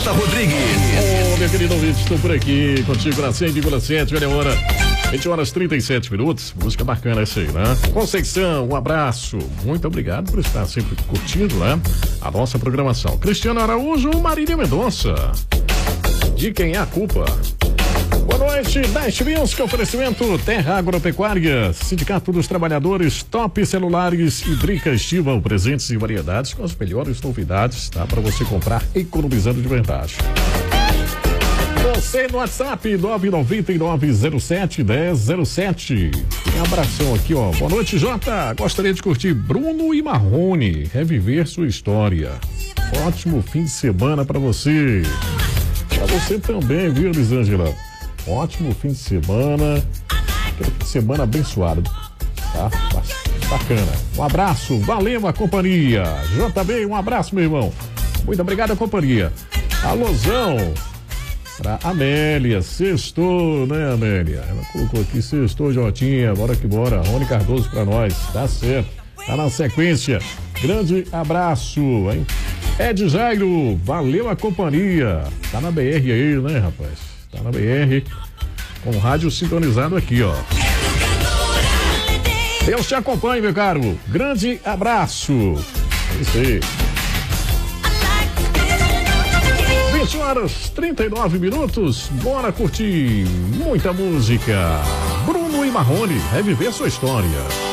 J. Rodrigues. Ô, meu querido ouvinte, estou por aqui contigo na 100,7, olha a hora. 20 horas 37 minutos, música bacana essa aí, né? Conceição, um abraço, muito obrigado por estar sempre curtindo, né? A nossa programação. Cristiano Araújo, Marília Mendonça. De quem é a culpa? Boa noite, Dash Music, oferecimento Terra Agropecuária, Sindicato dos Trabalhadores, Top Celulares e Drica Estival, presentes e variedades com as melhores novidades, tá? Para você comprar economizando de verdade. Você no WhatsApp 999071007. Um abração aqui, ó. Boa noite, Jota. Gostaria de curtir Bruno e Marrone, reviver sua história. Ótimo fim de semana para você. Para você também, viu, Elisângela? Ótimo fim de semana. Aquele fim de semana abençoado. Tá? Bacana. Um abraço, valeu a companhia. JB, um abraço, meu irmão. Muito obrigado a companhia. Alôzão. Pra Amélia, sextou, né, Amélia? Ela colocou aqui, sextou, Jotinha, bora que bora. Rony Cardoso pra nós, tá certo. Tá na sequência. Grande abraço, hein? Ed Jairo, valeu a companhia. Tá na BR aí, né, rapaz? Tá na BR, com o rádio sintonizado aqui, ó. Deus te acompanhe, meu caro. Grande abraço. É isso aí. 20 horas 39 minutos, bora curtir muita música. Bruno e Marrone, reviver sua história.